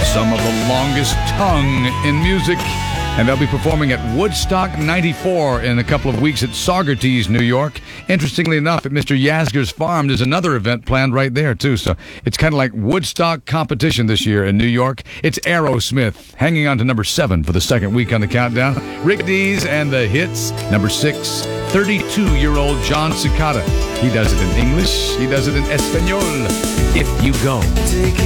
some of the longest tongue in music. And they'll be performing at Woodstock 94 in a couple of weeks at Saugerties, New York. Interestingly enough, at Mr. Yasgur's farm, there's another event planned right there, too. So it's kind of like Woodstock competition this year in New York. It's Aerosmith, hanging on to number 7 for the second week on the countdown. Rick Dees and the Hits, number 6, 32-year-old John Cicada. He does it in English. He does it in Espanol. If You Go.